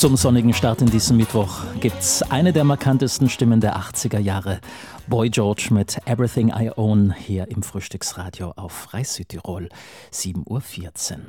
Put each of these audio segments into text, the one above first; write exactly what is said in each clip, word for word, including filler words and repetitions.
Zum sonnigen Start in diesem Mittwoch gibt's eine der markantesten Stimmen der achtziger Jahre. Boy George mit Everything I Own hier im Frühstücksradio auf Rais Südtirol, sieben Uhr vierzehn.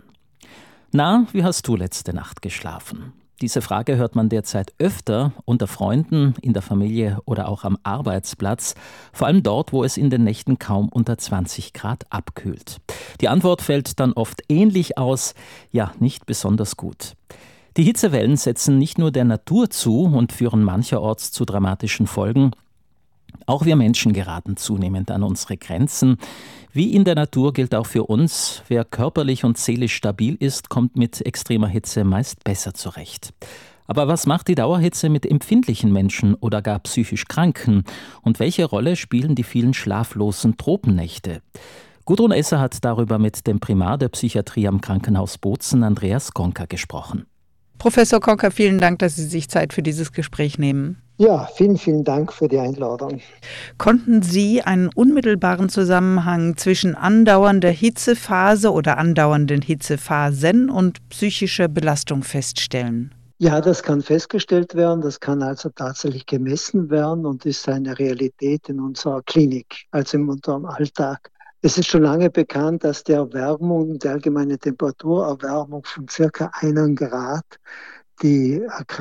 Na, wie hast du letzte Nacht geschlafen? Diese Frage hört man derzeit öfter unter Freunden, in der Familie oder auch am Arbeitsplatz, vor allem dort, wo es in den Nächten kaum unter zwanzig Grad abkühlt. Die Antwort fällt dann oft ähnlich aus, ja, nicht besonders gut. Die Hitzewellen setzen nicht nur der Natur zu und führen mancherorts zu dramatischen Folgen. Auch wir Menschen geraten zunehmend an unsere Grenzen. Wie in der Natur gilt auch für uns, wer körperlich und seelisch stabil ist, kommt mit extremer Hitze meist besser zurecht. Aber was macht die Dauerhitze mit empfindlichen Menschen oder gar psychisch Kranken? Und welche Rolle spielen die vielen schlaflosen Tropennächte? Gudrun Esser hat darüber mit dem Primar der Psychiatrie am Krankenhaus Bozen, Andreas Konker, gesprochen. Professor Konker, vielen Dank, dass Sie sich Zeit für dieses Gespräch nehmen. Ja, vielen, vielen Dank für die Einladung. Konnten Sie einen unmittelbaren Zusammenhang zwischen andauernder Hitzephase oder andauernden Hitzephasen und psychischer Belastung feststellen? Ja, das kann festgestellt werden, das kann also tatsächlich gemessen werden und ist eine Realität in unserer Klinik, also in unserem Alltag. Es ist schon lange bekannt, dass die Erwärmung, die allgemeine Temperaturerwärmung von circa einem Grad die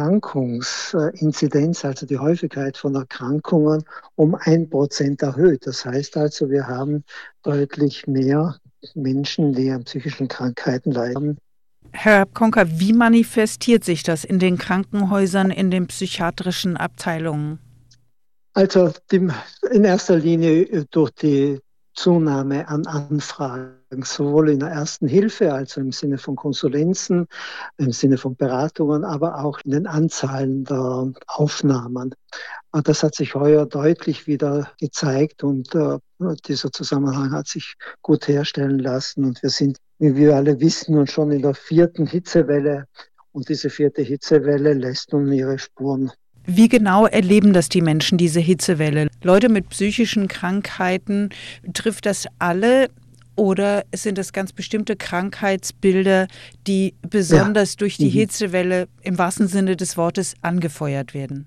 Erkrankungsinzidenz, also die Häufigkeit von Erkrankungen, um ein Prozent erhöht. Das heißt also, wir haben deutlich mehr Menschen, die an psychischen Krankheiten leiden. Herr Konker, wie manifestiert sich das in den Krankenhäusern, in den psychiatrischen Abteilungen? Also die, in erster Linie durch die Zunahme an Anfragen, sowohl in der ersten Hilfe, also im Sinne von Konsulenzen, im Sinne von Beratungen, aber auch in den Anzahlen der Aufnahmen. Und das hat sich heuer deutlich wieder gezeigt und äh, dieser Zusammenhang hat sich gut herstellen lassen. Und wir sind, wie wir alle wissen, nun schon in der vierten Hitzewelle. Und diese vierte Hitzewelle lässt nun ihre Spuren. Wie genau erleben das die Menschen, diese Hitzewelle? Leute mit psychischen Krankheiten, trifft das alle oder sind das ganz bestimmte Krankheitsbilder, die besonders ja. durch die mhm. Hitzewelle im wahrsten Sinne des Wortes angefeuert werden?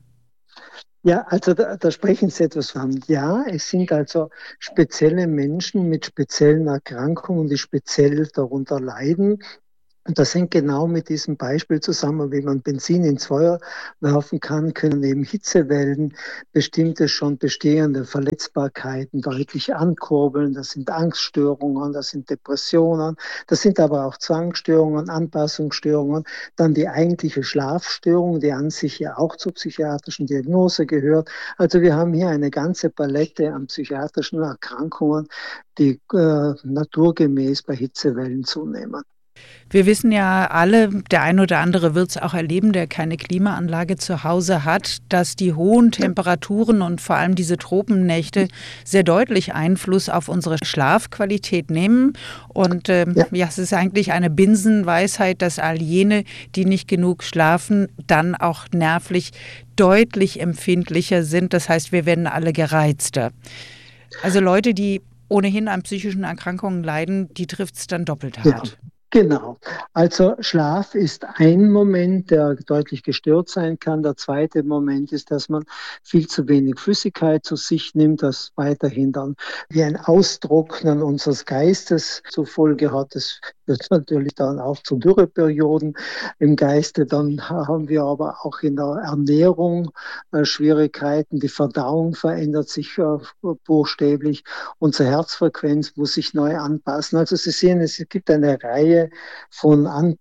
Ja, also da, da sprechen Sie etwas an. Ja, es sind also spezielle Menschen mit speziellen Erkrankungen, die speziell darunter leiden. Und das hängt genau mit diesem Beispiel zusammen, wie man Benzin ins Feuer werfen kann, können eben Hitzewellen bestimmte schon bestehende Verletzbarkeiten deutlich ankurbeln. Das sind Angststörungen, das sind Depressionen, das sind aber auch Zwangsstörungen, Anpassungsstörungen, dann die eigentliche Schlafstörung, die an sich ja auch zur psychiatrischen Diagnose gehört. Also wir haben hier eine ganze Palette an psychiatrischen Erkrankungen, die äh, naturgemäß bei Hitzewellen zunehmen. Wir wissen ja alle, der ein oder andere wird es auch erleben, der keine Klimaanlage zu Hause hat, dass die hohen Temperaturen und vor allem diese Tropennächte sehr deutlich Einfluss auf unsere Schlafqualität nehmen. Und ähm, ja. ja, es ist eigentlich eine Binsenweisheit, dass all jene, die nicht genug schlafen, dann auch nervlich deutlich empfindlicher sind. Das heißt, wir werden alle gereizter. Also Leute, die ohnehin an psychischen Erkrankungen leiden, die trifft es dann doppelt hart. Ja. Genau. Also Schlaf ist ein Moment, der deutlich gestört sein kann. Der zweite Moment ist, dass man viel zu wenig Flüssigkeit zu sich nimmt, das weiterhin dann wie ein Austrocknen unseres Geistes zur Folge hat. Das führt natürlich dann auch zu Dürreperioden im Geiste. Dann haben wir aber auch in der Ernährung äh, Schwierigkeiten. Die Verdauung verändert sich äh, buchstäblich. Unsere Herzfrequenz muss sich neu anpassen. Also Sie sehen, es gibt eine Reihe von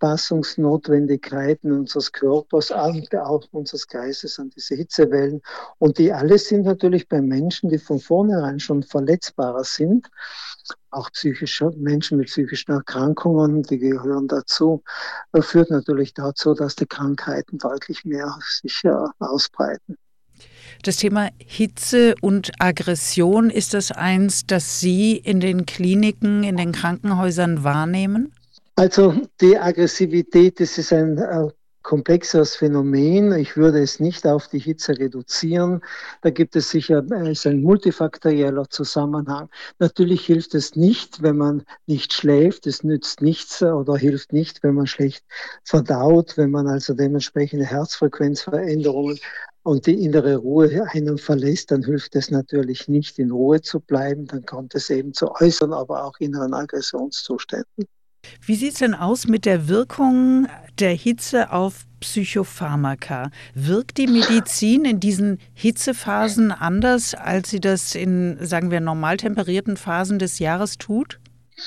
Anpassungsnotwendigkeiten unseres Körpers und auch unseres Geistes an diese Hitzewellen. Und die alle sind natürlich bei Menschen, die von vornherein schon verletzbarer sind, auch psychische Menschen mit psychischen Erkrankungen, die gehören dazu, führt natürlich dazu, dass die Krankheiten deutlich mehr sich ausbreiten. Das Thema Hitze und Aggression, ist das eins, das Sie in den Kliniken, in den Krankenhäusern wahrnehmen? Also die Aggressivität, das ist ein äh, komplexeres Phänomen. Ich würde es nicht auf die Hitze reduzieren. Da gibt es sicher äh, ist ein multifaktorieller Zusammenhang. Natürlich hilft es nicht, wenn man nicht schläft. Es nützt nichts oder hilft nicht, wenn man schlecht verdaut, wenn man also dementsprechende Herzfrequenzveränderungen und die innere Ruhe einen verlässt, dann hilft es natürlich nicht, in Ruhe zu bleiben. Dann kommt es eben zu äußeren, aber auch inneren Aggressionszuständen. Wie sieht es denn aus mit der Wirkung der Hitze auf Psychopharmaka? Wirkt die Medizin in diesen Hitzephasen anders, als sie das in, sagen wir, normal temperierten Phasen des Jahres tut?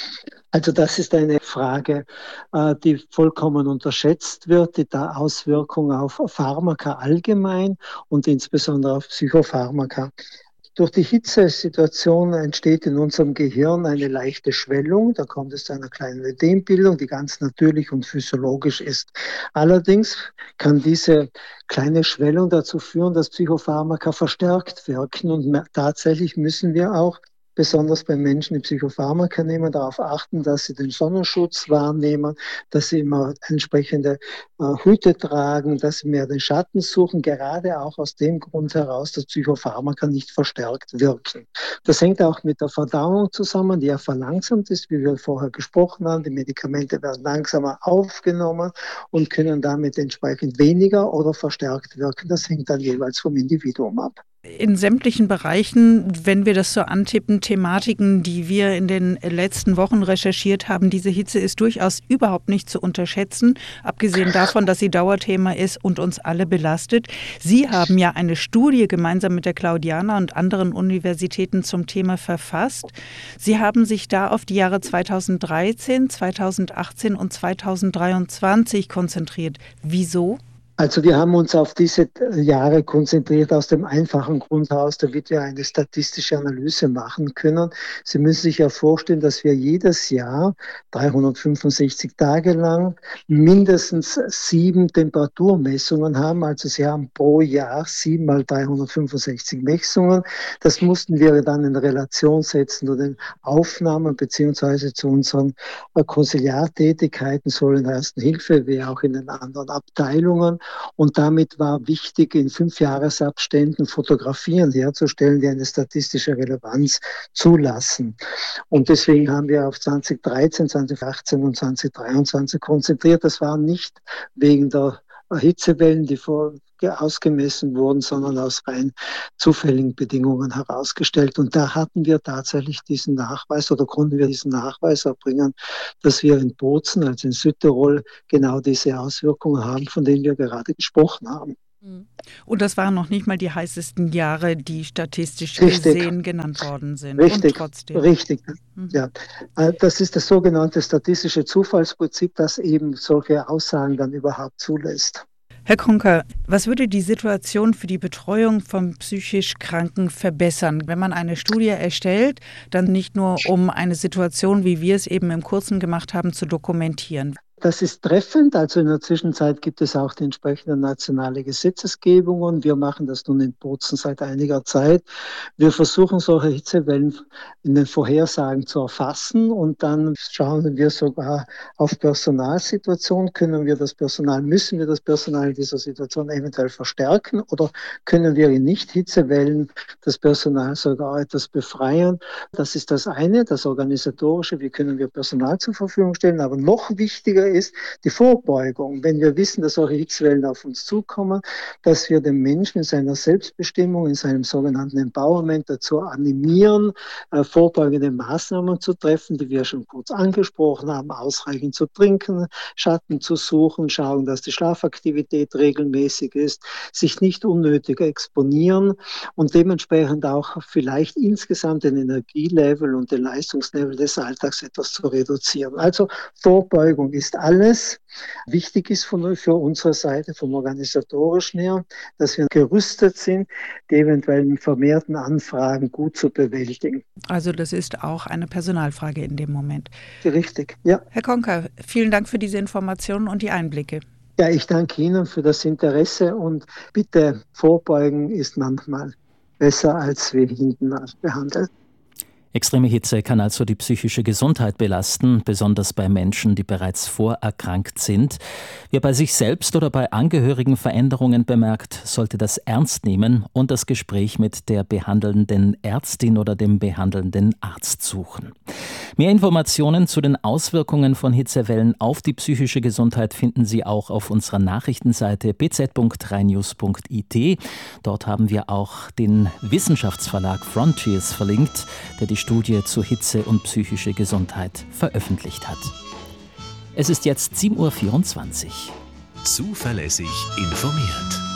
Also das ist eine Frage, die vollkommen unterschätzt wird, die da Auswirkungen auf Pharmaka allgemein und insbesondere auf Psychopharmaka. Durch die Hitzesituation entsteht in unserem Gehirn eine leichte Schwellung. Da kommt es zu einer kleinen Ödembildung, die ganz natürlich und physiologisch ist. Allerdings kann diese kleine Schwellung dazu führen, dass Psychopharmaka verstärkt wirken. Und tatsächlich müssen wir auch besonders bei Menschen, die Psychopharmaka nehmen, darauf achten, dass sie den Sonnenschutz wahrnehmen, dass sie immer entsprechende äh, Hüte tragen, dass sie mehr den Schatten suchen, gerade auch aus dem Grund heraus, dass Psychopharmaka nicht verstärkt wirken. Das hängt auch mit der Verdauung zusammen, die ja verlangsamt ist, wie wir vorher gesprochen haben. Die Medikamente werden langsamer aufgenommen und können damit entsprechend weniger oder verstärkt wirken. Das hängt dann jeweils vom Individuum ab. In sämtlichen Bereichen, wenn wir das so antippen, Thematiken, die wir in den letzten Wochen recherchiert haben, diese Hitze ist durchaus überhaupt nicht zu unterschätzen, abgesehen davon, dass sie Dauerthema ist und uns alle belastet. Sie haben ja eine Studie gemeinsam mit der Claudiana und anderen Universitäten zum Thema verfasst. Sie haben sich da auf die Jahre zweitausenddreizehn, zweitausendachtzehn und zweitausenddreiundzwanzig konzentriert. Wieso? Also wir haben uns auf diese Jahre konzentriert aus dem einfachen Grund heraus, damit wir eine statistische Analyse machen können. Sie müssen sich ja vorstellen, dass wir jedes Jahr dreihundertfünfundsechzig Tage lang mindestens sieben Temperaturmessungen haben. Also Sie haben pro Jahr sieben mal dreihundertfünfundsechzig Messungen. Das mussten wir dann in Relation setzen zu den Aufnahmen beziehungsweise zu unseren Konsiliartätigkeiten, sowohl in der Ersten Hilfe wie auch in den anderen Abteilungen. Und damit war wichtig, in fünf Jahresabständen Fotografien herzustellen, die eine statistische Relevanz zulassen. Und deswegen haben wir auf zweitausenddreizehn, zweitausendachtzehn und zweitausenddreiundzwanzig konzentriert. Das war nicht wegen der Hitzewellen, die vor ausgemessen wurden, sondern aus rein zufälligen Bedingungen herausgestellt. Und da hatten wir tatsächlich diesen Nachweis oder konnten wir diesen Nachweis erbringen, dass wir in Bozen, also in Südtirol, genau diese Auswirkungen haben, von denen wir gerade gesprochen haben. Und das waren noch nicht mal die heißesten Jahre, die statistisch Richtig. gesehen genannt worden sind. Richtig, und trotzdem. richtig. Mhm. Ja. Das ist das sogenannte statistische Zufallsprinzip, das eben solche Aussagen dann überhaupt zulässt. Herr Konker, was würde die Situation für die Betreuung von psychisch Kranken verbessern, wenn man eine Studie erstellt, dann nicht nur um eine Situation, wie wir es eben im Kurzen gemacht haben, zu dokumentieren? Das ist treffend. Also in der Zwischenzeit gibt es auch die entsprechende nationale Gesetzgebung und wir machen das nun in Bozen seit einiger Zeit. Wir versuchen solche Hitzewellen in den Vorhersagen zu erfassen und dann schauen wir sogar auf Personalsituation. Können wir das Personal, müssen wir das Personal in dieser Situation eventuell verstärken oder können wir in Nicht-Hitzewellen das Personal sogar etwas befreien? Das ist das eine, das Organisatorische. Wie können wir Personal zur Verfügung stellen? Aber noch wichtiger ist die Vorbeugung. Wenn wir wissen, dass solche Hitzewellen auf uns zukommen, dass wir den Menschen in seiner Selbstbestimmung, in seinem sogenannten Empowerment dazu animieren, äh, vorbeugende Maßnahmen zu treffen, die wir schon kurz angesprochen haben, ausreichend zu trinken, Schatten zu suchen, schauen, dass die Schlafaktivität regelmäßig ist, sich nicht unnötig exponieren und dementsprechend auch vielleicht insgesamt den Energielevel und den Leistungslevel des Alltags etwas zu reduzieren. Also Vorbeugung ist alles. Wichtig ist von, für unsere Seite vom Organisatorischen her, dass wir gerüstet sind, die eventuellen vermehrten Anfragen gut zu bewältigen. Also das ist auch eine Personalfrage in dem Moment. Richtig, ja. Herr Konker, vielen Dank für diese Informationen und die Einblicke. Ja, ich danke Ihnen für das Interesse und bitte, vorbeugen ist manchmal besser als wie hinten behandelt. Extreme Hitze kann also die psychische Gesundheit belasten, besonders bei Menschen, die bereits vorerkrankt sind. Wer bei sich selbst oder bei Angehörigen Veränderungen bemerkt, sollte das ernst nehmen und das Gespräch mit der behandelnden Ärztin oder dem behandelnden Arzt suchen. Mehr Informationen zu den Auswirkungen von Hitzewellen auf die psychische Gesundheit finden Sie auch auf unserer Nachrichtenseite b z punkt drei news punkt i t. Dort haben wir auch den Wissenschaftsverlag Frontiers verlinkt, der die Studie zur Hitze und psychische Gesundheit veröffentlicht hat. Es ist jetzt sieben Uhr vierundzwanzig. Zuverlässig informiert.